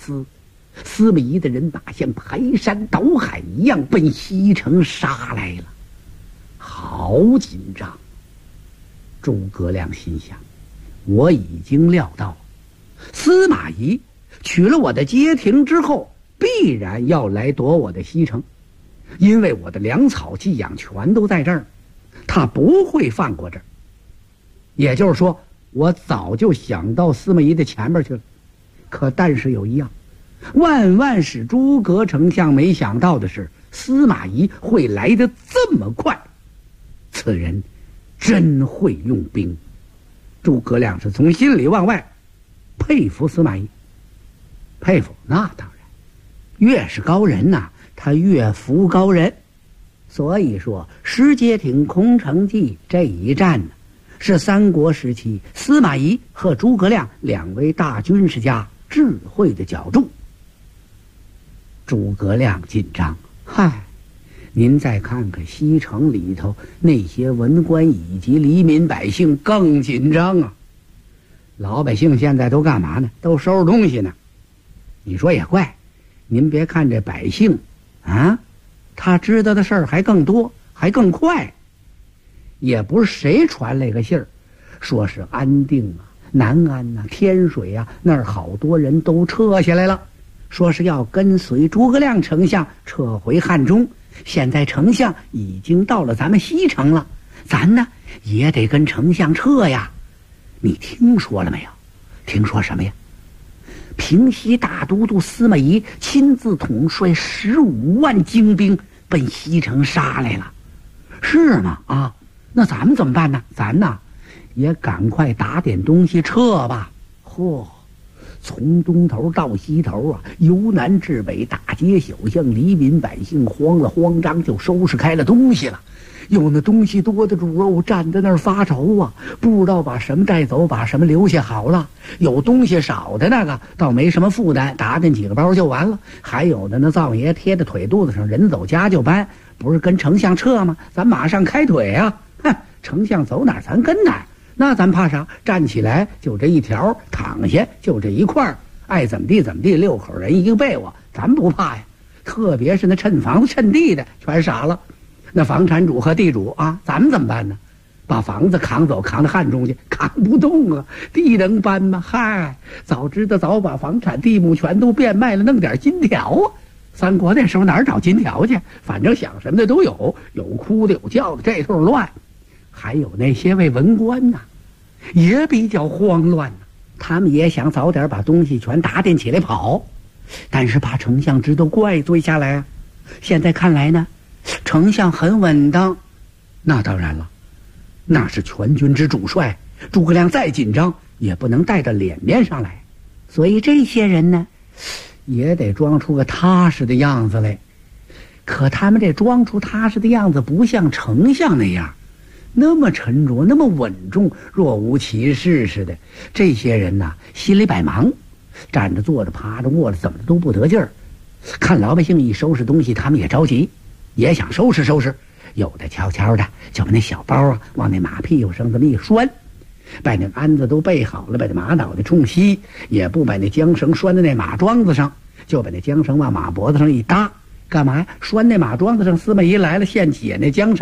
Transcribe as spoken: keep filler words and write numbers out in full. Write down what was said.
司，司马懿的人马像排山倒海一样奔西城杀来了，好紧张。诸葛亮心想，我已经料到司马懿取了我的街亭之后，必然要来夺我的西城，因为我的粮草寄养全都在这儿，他不会放过这儿。也就是说，我早就想到司马懿的前面去了。可但是有一样，万万使诸葛丞相没想到的是，司马懿会来得这么快。此人真会用兵。诸葛亮是从心里往外佩服司马懿。佩服，那当然，越是高人呐、啊，他越服高人。所以说，石碣亭空城计这一战呢，是三国时期司马懿和诸葛亮两位大军事家智慧的角逐。诸葛亮紧张，嗨，您再看看西城里头那些文官以及黎民百姓更紧张啊！老百姓现在都干嘛呢？都收拾东西呢。你说也怪，您别看这百姓啊，他知道的事儿还更多，还更快。也不是谁传来个信儿，说是安定啊、南安呐、啊、天水啊，那儿好多人都撤下来了，说是要跟随诸葛亮丞相撤回汉中。现在丞相已经到了咱们西城了，咱呢也得跟丞相撤呀。你听说了没有？听说什么呀？平西大都督司马懿亲自统帅十五万精兵奔西城杀来了，是吗？啊，那咱们怎么办呢？咱呢也赶快打点东西撤吧。嚯，从东头到西头啊，由南至北，大街小巷，黎民百姓慌了慌张，就收拾开了东西了。有那东西多的主肉站在那儿发愁啊，不知道把什么带走，把什么留下好了。有东西少的那个倒没什么负担，打点几个包就完了。还有的那灶爷贴在腿肚子上，人走家就搬，不是跟丞相撤吗？咱马上开腿啊！哼，丞相走哪儿咱跟哪儿，那咱怕啥？站起来就这一条，躺下就这一块儿，爱怎么地怎么地，六口人一个被窝，咱不怕呀。特别是那趁房子趁地的全傻了。那房产主和地主啊，咱们怎么办呢？把房子扛走，扛到汉中去，扛不动啊！地能搬吗？嗨，早知道早把房产地目全都变卖了，弄点金条啊！三国那时候哪儿找金条去？反正想什么的都有，有哭的有叫的，这头乱。还有那些位文官呐、啊，也比较慌乱呐、啊，他们也想早点把东西全打点起来跑，但是怕丞相知道怪罪下来啊。现在看来呢，丞相很稳当，那当然了，那是全军之主帅，诸葛亮再紧张也不能带着脸面上来，所以这些人呢也得装出个踏实的样子来。可他们这装出踏实的样子不像丞相那样那么沉着，那么稳重，若无其事似的。这些人呐、啊、心里百忙，站着坐着趴着卧着怎么都不得劲儿。看老百姓一收拾东西，他们也着急，也想收拾收拾。有的悄悄的就把那小包啊往那马屁股上这么一拴，把那鞍子都备好了，把那马脑袋冲西，也不把那缰绳拴在那马桩子上，就把那缰绳往马脖子上一搭。干嘛呀？拴那马桩子上，司马懿来了，现解那缰绳。